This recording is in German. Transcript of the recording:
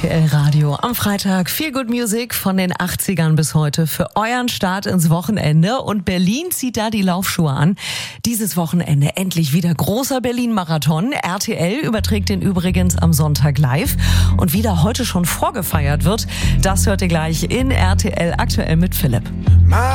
RTL Radio am Freitag. Feel Good Music von den 80ern bis heute für euren Start ins Wochenende. Und Berlin zieht da die Laufschuhe an. Dieses Wochenende endlich wieder großer Berlin-Marathon. RTL überträgt den übrigens am Sonntag live. Und wie da heute schon vorgefeiert wird, das hört ihr gleich in RTL aktuell mit Philipp.